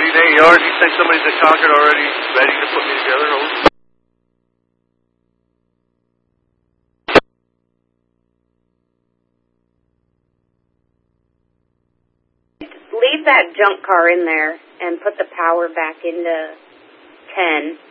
need AR. You think somebody's at Concord already ready to put me together? Over? Leave that junk car in there and put the power back into 10.